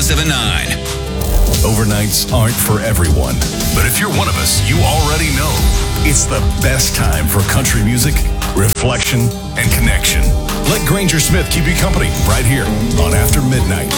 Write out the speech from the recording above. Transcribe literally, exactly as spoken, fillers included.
seven nine. Overnights aren't for everyone, but if you're one of us, you already know it's the best time for country music, reflection, and connection. Let Granger Smith keep you company right here on After Midnight.